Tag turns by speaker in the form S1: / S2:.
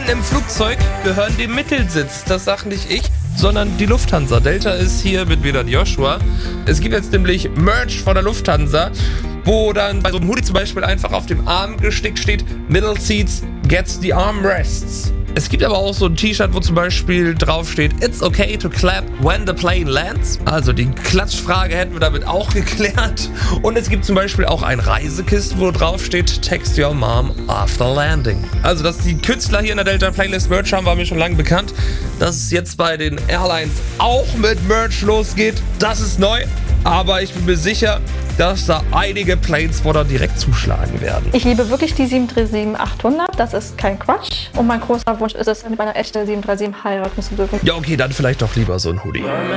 S1: im Flugzeug gehören dem Mittelsitz. Das sagt nicht ich, sondern die Lufthansa. Delta ist hier mit Vedat Joshua. Es gibt jetzt nämlich Merch von der Lufthansa, wo dann bei so einem Hoodie zum Beispiel einfach auf dem Arm gestickt steht: Middle Seats gets the armrests. Es gibt aber auch so ein T-Shirt, wo zum Beispiel draufsteht: It's okay to clap when the plane lands. Also die Klatschfrage hätten wir damit auch geklärt. Und es gibt zum Beispiel auch ein Reisekist, wo draufsteht: Text your mom after landing. Also, dass die Künstler hier in der Delta Playlist Merch haben, war mir schon lange bekannt. Dass es jetzt bei den Airlines auch mit Merch losgeht, das ist neu. Aber ich bin mir sicher, dass da einige Planespotter direkt zuschlagen werden.
S2: Ich liebe wirklich die 737-800, das ist kein Quatsch. Und mein großer Wunsch ist es, mit meiner echten 737 heiraten zu dürfen.
S1: Ja, okay, dann vielleicht doch lieber so ein Hoodie.